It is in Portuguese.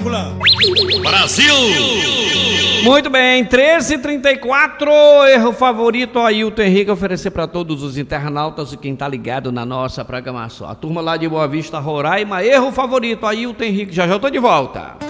Fulano. Brasil! Muito bem, 13h34, erro favorito, Ailton Henrique oferecer para todos os internautas e quem tá ligado na nossa programação. A turma lá de Boa Vista, Roraima, erro favorito, Ailton Henrique, já já eu tô de volta.